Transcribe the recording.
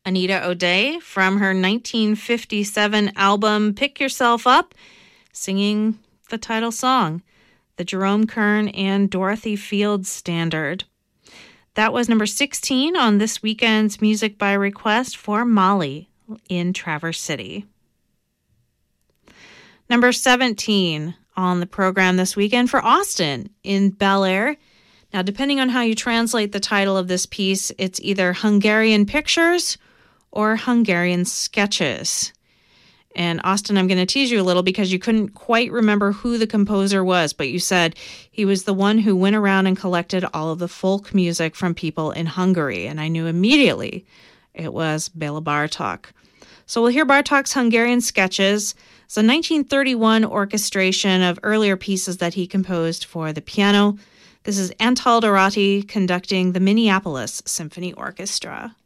Anita O'Day from her 1957 album Pick Yourself Up, singing the title song, the Jerome Kern and Dorothy Fields standard. That was number 16 on this weekend's Music by Request for Molly in Traverse City. Number 17 on the program this weekend for Austin in Bel Air. Now, depending on how you translate the title of this piece, it's either Hungarian Pictures or Hungarian Sketches. And Austin, I'm going to tease you a little because you couldn't quite remember who the composer was, but you said he was the one who went around and collected all of the folk music from people in Hungary. And I knew immediately it was Béla Bartók. So we'll hear Bartók's Hungarian Sketches. It's a 1931 orchestration of earlier pieces that he composed for the piano. This is Antal Dorati conducting the Minneapolis Symphony Orchestra.